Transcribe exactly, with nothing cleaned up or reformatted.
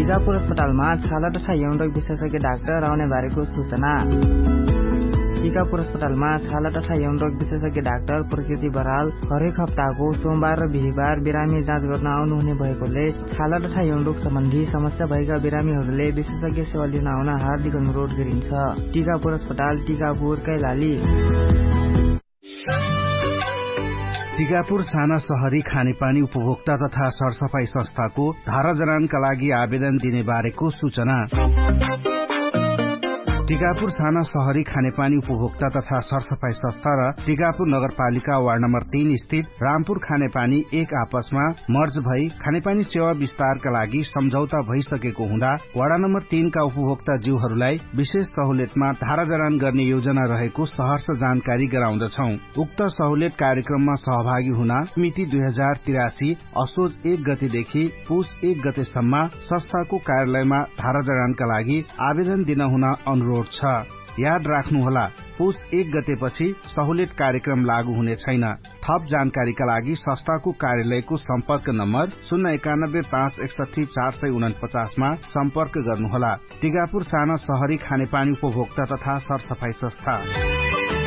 टिकापुर अस्पतालमा छाला तथा यौन रोग विशेषज्ञ डाक्टर आउने बारेको सूचना। टिकापुर अस्पतालमा छाला तथा यौन रोग विशेषज्ञ डाक्टर प्रकृति बराल हरेक हप्ताको सोमबार र बिहिबार बिरामी जाँच गर्न आउनुहुने भएकोले छाला तथा यौन रोग सम्बन्धी समस्या भएका बिरामीहरूले विशेषज्ञ सेवा लिन आउन हार्दिक अनुरोध गरिन्छ। टिकापुर अस्पताल, टिकापुर, कैलाली। टिकापुर साना शहरी खानेपानी उपभोक्ता तथा सरसफाई संस्थाको धारा जरानका लागि आवेदन दिने बारेको सूचना। टिकापुर साना शहरी खानेपानी उपभोक्ता तथा सरसफाई संस्था र टिकापुर नगरपालिका वार्ड नम्बर तीन स्थित रामपुर खानेपानी एक आपसमा मर्ज भई खानेपानी सेवा विस्तारका लागि सम्झौता भइसकेको हुँदा वार्ड नम्बर तीन का उपभोक्ता जीवहरूलाई विशेष सहुलियतमा धारा जरान गर्ने योजना रहेको सहर्ष जानकारी गराउँदछौ। उक्त सहुलियत कार्यक्रममा सहभागी हुन मिति दुई हजार तिरासी असोज एक गतेदेखि पुस एक गतेसम्म संस्थाको कार्यालयमा धारा जरानका लागि आवेदन दिन हुन अनुरोध छ। याद राख्नुहोला, पुस एक गतेपछि सहुलियत कार्यक्रम लागू हुने छैन। थप जानकारीका लागि संस्थाको कार्यालयको सम्पर्क नम्बर शून्य एकानब्बे पाँच एकसठी चार सय उनपचासमा सम्पर्क गर्नुहोला। टिकापुर साना शहरी खानेपानी उपभोक्ता तथा सरसफाई संस्था।